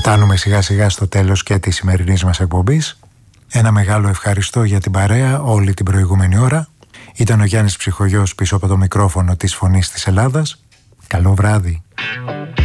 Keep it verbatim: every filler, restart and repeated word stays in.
Φτάνουμε σιγά σιγά στο τέλος και της σημερινής μας εκπομπής. Ένα μεγάλο ευχαριστώ για την παρέα όλη την προηγούμενη ώρα. Ήταν ο Γιάννης Ψυχογιός πίσω από το μικρόφωνο της Φωνής της Ελλάδας. Καλό βράδυ.